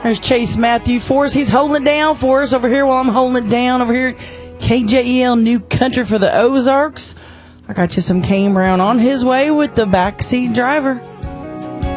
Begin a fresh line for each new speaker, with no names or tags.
There's Chase Matthew for us. He's holding it down for us over here while I'm holding it down over here at KJEL New Country for the Ozarks. I got you some Kane Brown on his way with the backseat driver.